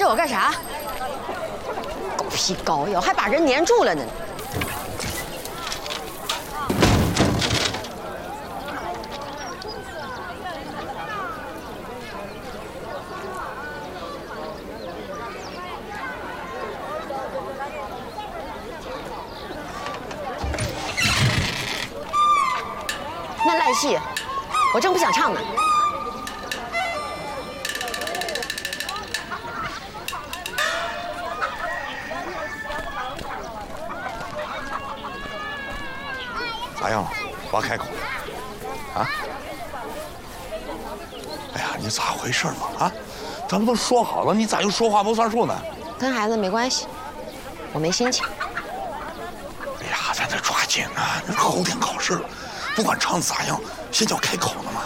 我干啥？狗皮膏药，还把人粘住了呢。那烂戏，我正不想唱呢。 咋样了？我开口了啊？哎呀，你咋回事嘛？啊，咱们都说好了，你咋又说话不算数呢？ 跟孩子没关系，我没心情。 哎呀，咱得抓紧啊！后天考试了，不管唱咋样，先叫开口呢嘛。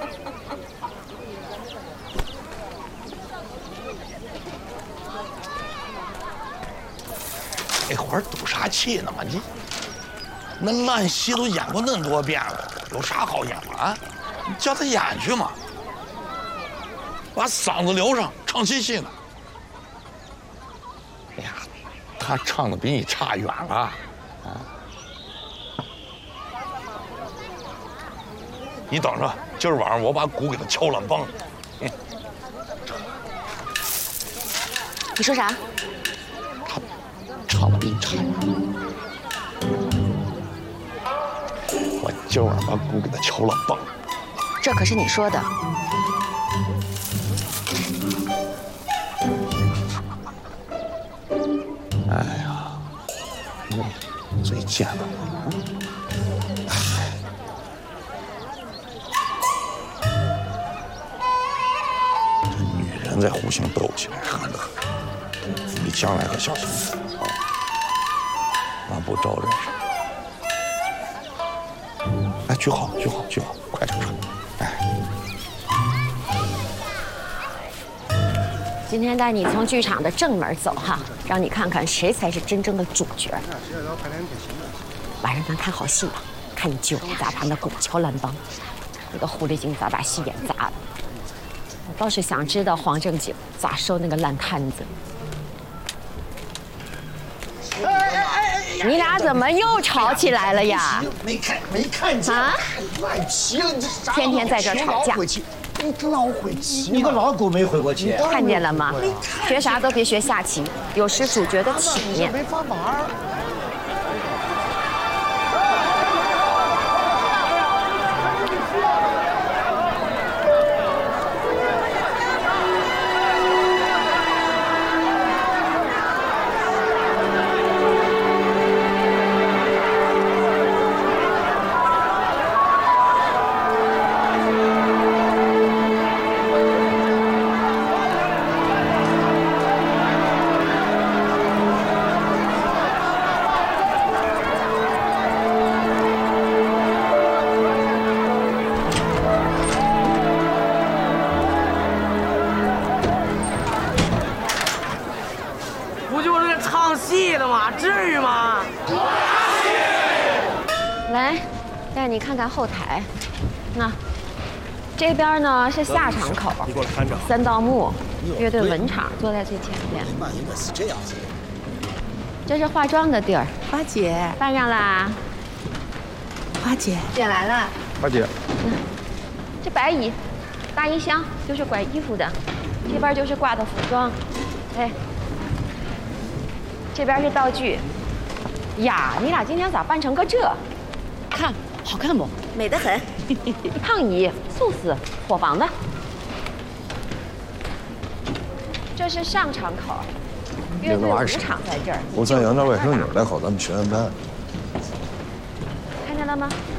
这会儿赌啥气呢嘛你？那烂戏都演过那么多遍了，有啥好演的啊？你叫他演去嘛，把嗓子留上，唱新戏呢。哎呀，他唱的比你差远了啊！你等着，今儿晚上我把鼓给他敲烂梆。 你说啥？ 他唱的比你差远了。我今儿晚上把鼓给他敲烂梆。 这可是你说的。 哎呀，最贱的。这女人在互相斗起来，恨得很。你将来可小心啊！那不招人上。哎，举好，举好，举好，快点唱！哎， 今天带你从剧场的正门走哈，让你看看谁才是真正的主角。晚上咱看好戏吧，看你舅咋把那鼓敲烂梆，那个狐狸精咋把戏演砸了。我倒是想知道黄正经咋收那个烂摊子。你俩怎么又吵起来了呀？ 没看见啊！乱齐了，你这啥？ 天天在这吵架。 你老会棋，你个老狗没回过去。 看见了吗？学啥都别学下棋，有失主角的体面。 没法玩。 来，带你看看后台。那这边呢是下场口， 你给我看着。 三道木乐队文场坐在最前边。 那应该是这样子。 这是化妆的地儿。 花姐， 饭上啦。 花姐， 姐来了。 花姐， 这白椅，大衣箱就是拐衣服的，这边就是挂的服装。哎，这边是道具。呀，你俩今天咋扮成个这？ 看好看不？ 美得很。烫椅、素司、伙房的。这是上场口，乐队舞场在这儿。 我再养点外甥女来考咱们学院班。 看见了吗？